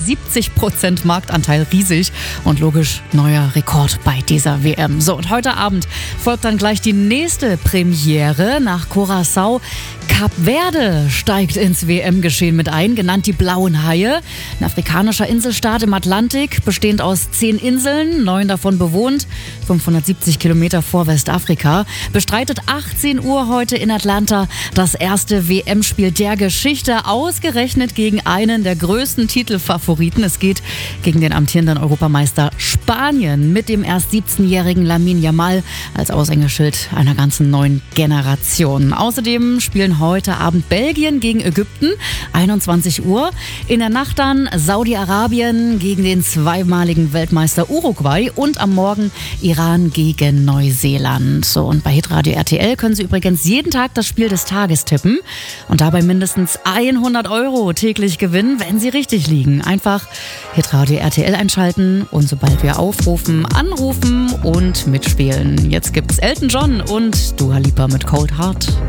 70% Marktanteil, riesig und logisch neuer Rekord bei dieser WM. So, und heute Abend folgt dann gleich die nächste Premiere nach Curaçao. Kap Verde steigt ins WM-Geschehen mit ein, genannt die Blauen Haie. Ein afrikanischer Inselstaat im Atlantik, bestehend aus 10 Inseln, 9 davon bewohnt, 570 Kilometer vor Westafrika. Bestreitet 18 Uhr heute in Atlanta das erste WM-Spiel der Geschichte, ausgerechnet gegen einen der größten Titelfavoriten. Es geht gegen den amtierenden Europameister Spanien mit dem erst 17-jährigen Lamine Yamal als Aushängeschild einer ganzen neuen Generation. Außerdem spielen heute Abend Belgien gegen Ägypten, 21 Uhr. In der Nacht dann Saudi-Arabien gegen den zweimaligen Weltmeister Uruguay und am Morgen Iran gegen Neuseeland. So, und bei Hitradio RTL können Sie übrigens jeden Tag das Spiel des Tages tippen und dabei mindestens 100 € täglich gewinnen, wenn Sie richtig liegen. Einfach Hitradio RTL einschalten und sobald wir aufrufen, anrufen und mitspielen. Jetzt gibt's Elton John und Dua Lipa mit Cold Heart.